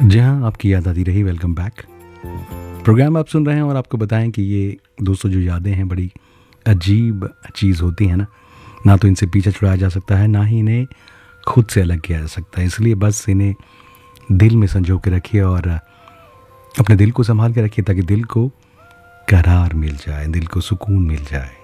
जी हाँ, आपकी याद आती रही। Welcome back. प्रोग्राम आप सुन रहे हैं और आपको बताएं कि ये दोस्तों जो यादें हैं बड़ी अजीब चीज़ होती हैं ना तो इनसे पीछा छुड़ाया जा सकता है, ना ही इन्हें खुद से अलग किया जा सकता है। इसलिए बस इन्हें दिल में संजो के रखिए और अपने दिल को संभाल के रखिए ताकि दिल को करार मिल जाए, दिल को सुकून मिल जाए।